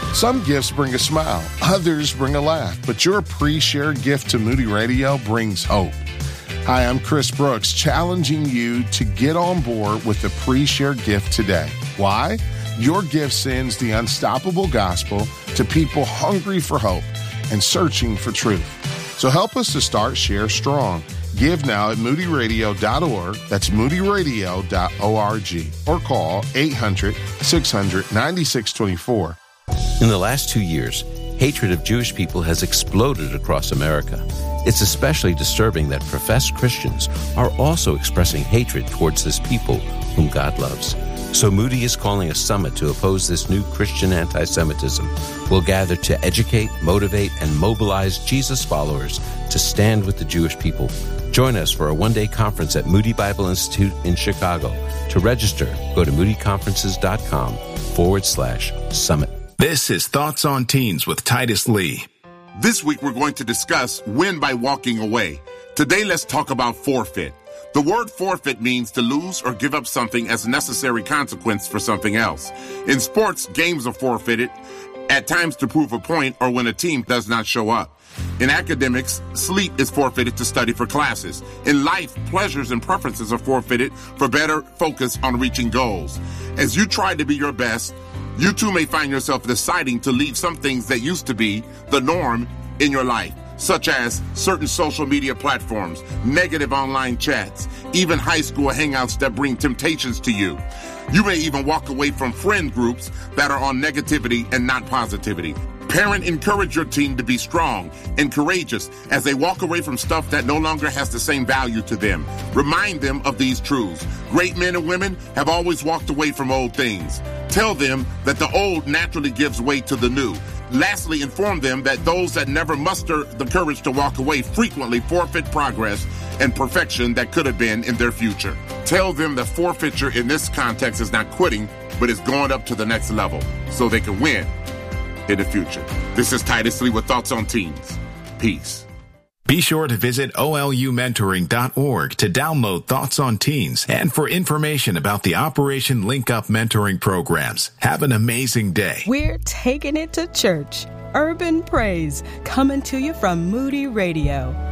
Some gifts bring a smile, others bring a laugh, but your pre-shared gift to Moody Radio brings hope. Hi, I'm Chris Brooks, challenging you to get on board with the pre-shared gift today. Why? Your gift sends the unstoppable gospel to people hungry for hope and searching for truth. So help us to start Share Strong. Give now at moodyradio.org. That's moodyradio.org. Or call 800-600-9624. In the last 2 years, hatred of Jewish people has exploded across America. It's especially disturbing that professed Christians are also expressing hatred towards this people whom God loves. So Moody is calling a summit to oppose this new Christian anti-Semitism. We'll gather to educate, motivate, and mobilize Jesus followers to stand with the Jewish people. Join us for a one-day conference at Moody Bible Institute in Chicago. To register, go to moodyconferences.com/summit. This is Thoughts on Teens with Titus Lee. This week we're going to discuss win by walking away. Today let's talk about forfeit. The word forfeit means to lose or give up something as a necessary consequence for something else. In sports, games are forfeited, at times to prove a point or when a team does not show up. In academics, sleep is forfeited to study for classes. In life, pleasures and preferences are forfeited for better focus on reaching goals. As you try to be your best, you too may find yourself deciding to leave some things that used to be the norm in your life, such as certain social media platforms, negative online chats, even high school hangouts that bring temptations to you. You may even walk away from friend groups that are on negativity and not positivity. Parent, encourage your team to be strong and courageous as they walk away from stuff that no longer has the same value to them. Remind them of these truths. Great men and women have always walked away from old things. Tell them that the old naturally gives way to the new. Lastly, inform them that those that never muster the courage to walk away frequently forfeit progress and perfection that could have been in their future. Tell them that forfeiture in this context is not quitting, but is going up to the next level so they can win in the future. This is Titus Lee with Thoughts on Teens. Peace. Be sure to visit olumentoring.org to download Thoughts on Teens and for information about the Operation Link Up mentoring programs. Have an amazing day. We're taking it to church. Urban Praise, coming to you from Moody Radio.